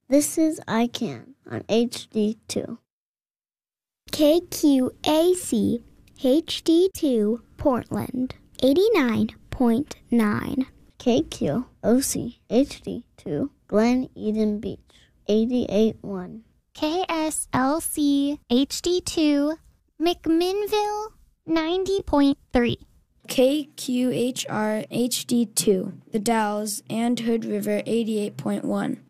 This is I Can on HD2. KQAC HD2 Portland 89.9. KQOC HD2 Glen Eden Beach 88.1. KSLC HD2 McMinnville 90.3. KQHR HD2 The Dalles and Hood River 88.1.